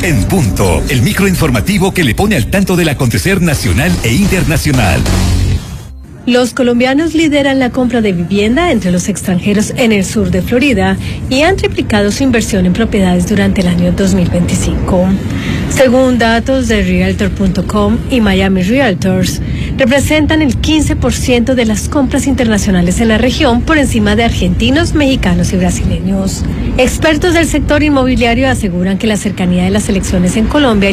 En Punto, el microinformativo que le pone al tanto del acontecer nacional e internacional. Los colombianos lideran la compra de vivienda entre los extranjeros en el sur de Florida y han triplicado su inversión en propiedades durante el año 2025. Según datos de Realtor.com y Miami Realtors, representan el 15% de las compras internacionales en la región, por encima de argentinos, mexicanos y brasileños. Expertos del sector inmobiliario aseguran que la cercanía de las elecciones en Colombia